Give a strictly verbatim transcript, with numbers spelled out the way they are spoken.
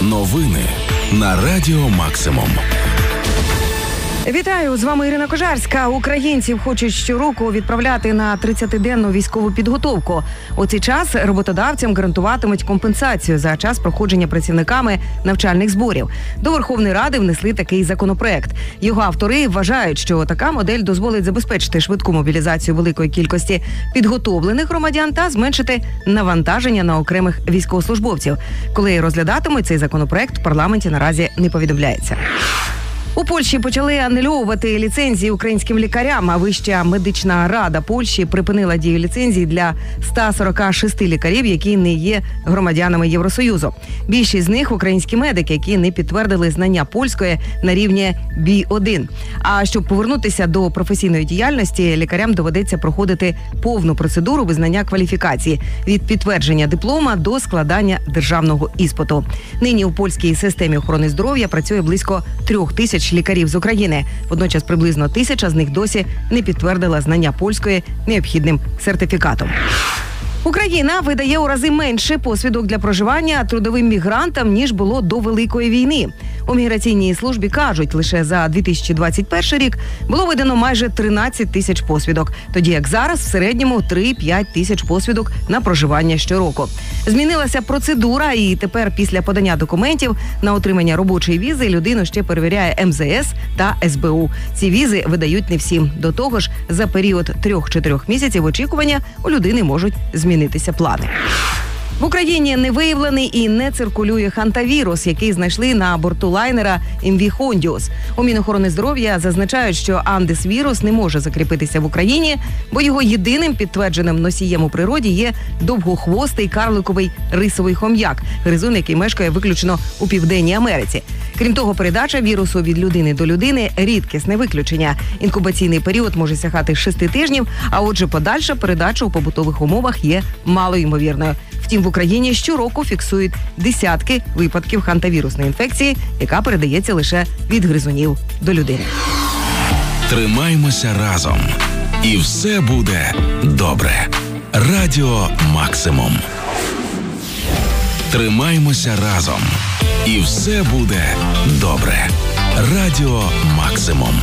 Новини на Радіо Максимум. Вітаю, з вами Ірина Кожарська. Українців хочуть щороку відправляти на тридцятиденну військову підготовку. У цей час роботодавцям гарантуватимуть компенсацію за час проходження працівниками навчальних зборів. До Верховної Ради внесли такий законопроект. Його автори вважають, що така модель дозволить забезпечити швидку мобілізацію великої кількості підготовлених громадян та зменшити навантаження на окремих військовослужбовців. Коли розглядатимуть цей законопроект, в парламенті наразі не повідомляється. У Польщі почали анульовувати ліцензії українським лікарям, а Вища медична рада Польщі припинила дію ліцензій для ста сорока шести лікарів, які не є громадянами Євросоюзу. Більшість з них – українські медики, які не підтвердили знання польської на рівні бі один. А щоб повернутися до професійної діяльності, лікарям доведеться проходити повну процедуру визнання кваліфікації – від підтвердження диплома до складання державного іспиту. Нині у польській системі охорони здоров'я працює близько трьох тисяч лікарів з України. Водночас приблизно тисяча з них досі не підтвердила знання польської необхідним сертифікатом. Україна видає у рази менше посвідок для проживання трудовим мігрантам, ніж було до Великої війни. У міграційній службі кажуть, лише за дві тисячі двадцять перший рік було видано майже тринадцять тисяч посвідок, тоді як зараз в середньому три-п'ять тисяч посвідок на проживання щороку. Змінилася процедура, і тепер після подання документів на отримання робочої візи людину ще перевіряє ем зе ес та ес бе у. Ці візи видають не всім. До того ж, за період трьох-чотирьох місяців очікування у людини можуть змінитися плани. В Україні не виявлений і не циркулює хантавірус, який знайшли на борту лайнера ем ві Хондіус. У Мінохорони здоров'я зазначають, що андес-вірус не може закріпитися в Україні, бо його єдиним підтвердженим носієм у природі є довгохвостий карликовий рисовий хом'як, гризун, який мешкає виключно у Південній Америці. Крім того, передача вірусу від людини до людини – рідкісне виключення. Інкубаційний період може сягати шести тижнів, а отже подальша передача у побутових умовах є малоймовірною. Втім, в Україні щороку фіксують десятки випадків хантавірусної інфекції, яка передається лише від гризунів до людини. Тримаймося разом, і все буде добре. Радіо Максимум. Тримаймося разом, і все буде добре. Радіо Максимум.